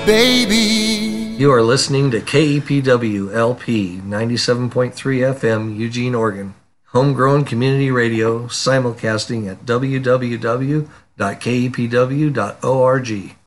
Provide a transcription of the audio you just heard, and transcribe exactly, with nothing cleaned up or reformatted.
Baby. You are listening to K E P W L P ninety-seven point three F M, Eugene, Oregon. Homegrown community radio, simulcasting at w w w dot k e p w dot org.